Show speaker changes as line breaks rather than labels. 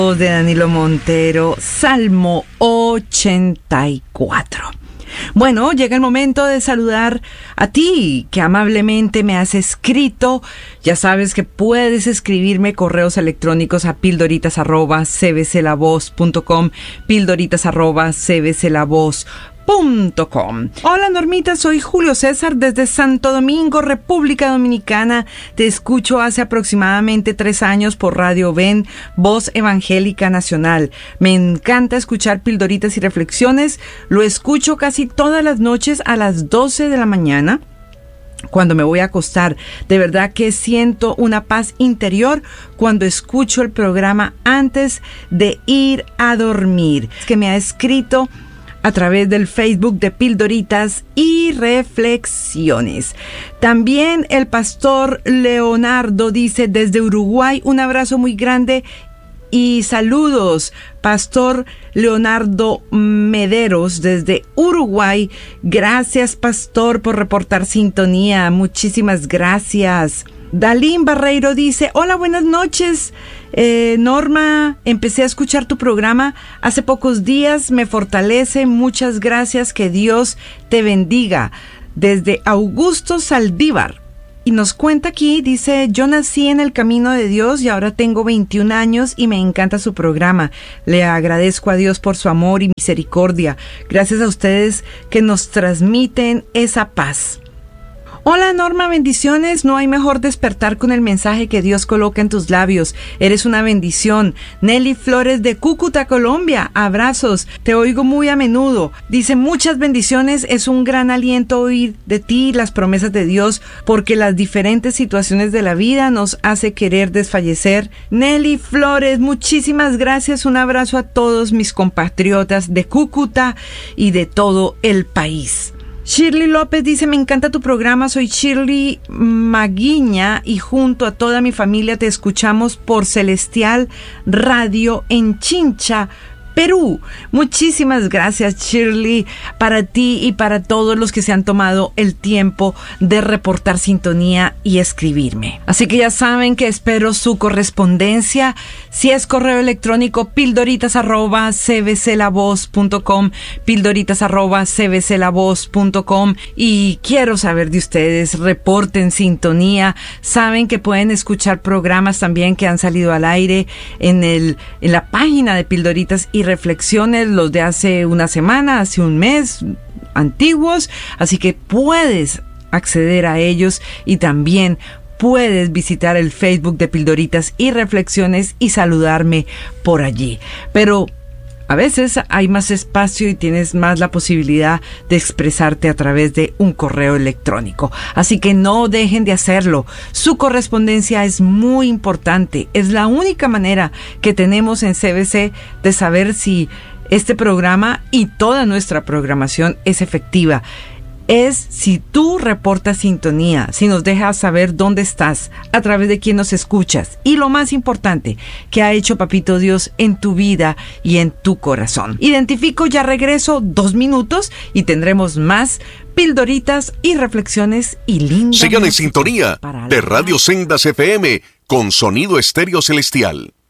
De Danilo Montero, Salmo 84. Bueno, llega el momento de saludar a ti, que amablemente me has escrito. Ya sabes que puedes escribirme correos electrónicos a pildoritas@cbclavoz.com, pildoritas@cbclavoz.com. Hola Normita, soy Julio César desde Santo Domingo, República Dominicana. Te escucho hace aproximadamente 3 años por Radio Ven, Voz Evangélica Nacional. Me encanta escuchar Pildoritas y Reflexiones. Lo escucho casi todas las noches a las 12 de la mañana. Cuando me voy a acostar, de verdad que siento una paz interior cuando escucho el programa antes de ir a dormir. Que me ha escrito a través del Facebook de Pildoritas y Reflexiones. También el pastor Leonardo dice desde Uruguay, un abrazo muy grande y saludos, Pastor Leonardo Mederos desde Uruguay. Gracias, Pastor, por reportar sintonía. Muchísimas gracias. Dalín Barreiro dice, hola, buenas noches. Norma, empecé a escuchar tu programa hace pocos días, me fortalece, muchas gracias, que Dios te bendiga. Desde Augusto Saldívar. Y nos cuenta aquí, dice, yo nací en el camino de Dios y ahora tengo 21 años y me encanta su programa. Le agradezco a Dios por su amor y misericordia. Gracias a ustedes que nos transmiten esa paz. Hola Norma, bendiciones. No hay mejor despertar con el mensaje que Dios coloca en tus labios. Eres una bendición. Nelly Flores de Cúcuta, Colombia. Abrazos. Te oigo muy a menudo. Dice, muchas bendiciones. Es un gran aliento oír de ti las promesas de Dios, porque las diferentes situaciones de la vida nos hace querer desfallecer. Nelly Flores, muchísimas gracias. Un abrazo a todos mis compatriotas de Cúcuta y de todo el país. Shirley López dice, me encanta tu programa, soy Shirley Maguiña y junto a toda mi familia te escuchamos por Celestial Radio en Chincha, Perú. Muchísimas gracias, Shirley, para ti y para todos los que se han tomado el tiempo de reportar sintonía y escribirme. Así que ya saben que espero su correspondencia. Si es correo electrónico, pildoritas@cbclavoz.com, pildoritas@cbclavoz.com, y quiero saber de ustedes. Reporten sintonía. Saben que pueden escuchar programas también que han salido al aire en la página de Pildoritas y Reflexiones, los de hace una semana, hace un mes, antiguos, así que puedes acceder a ellos y también puedes visitar el Facebook de Pildoritas y Reflexiones y saludarme por allí. Pero a veces hay más espacio y tienes más la posibilidad de expresarte a través de un correo electrónico. Así que no dejen de hacerlo. Su correspondencia es muy importante. Es la única manera que tenemos en CBC de saber si este programa y toda nuestra programación es efectiva. Es si tú reportas sintonía, si nos dejas saber dónde estás, a través de quién nos escuchas y lo más importante, qué ha hecho Papito Dios en tu vida y en tu corazón. Identifico, ya regreso 2 minutos y tendremos más Pildoritas y Reflexiones y linda.
Sigan en sintonía de Radio Sendas FM con sonido estéreo celestial.